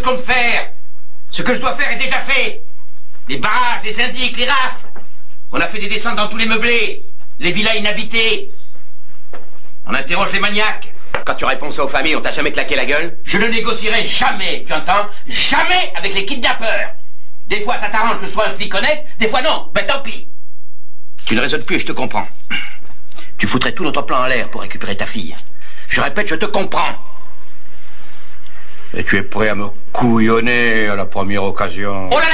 compte faire. Ce que je dois faire est déjà fait. Les barrages, les indiques, les rafles. On a fait des descentes dans tous les meublés, les villas inhabitées. On interroge les maniaques. Quand tu réponds ça aux familles, on t'a jamais claqué la gueule? Je ne négocierai jamais, tu entends? Jamais avec les kidnappeurs. Des fois ça t'arrange que ce soit un flic honnête, des fois non, ben tant pis. Tu ne raisonnes plus et je te comprends. Tu foutrais tout notre plan en l'air pour récupérer ta fille. Je répète, je te comprends. Et tu es prêt à me couillonner à la première occasion. Oh là là!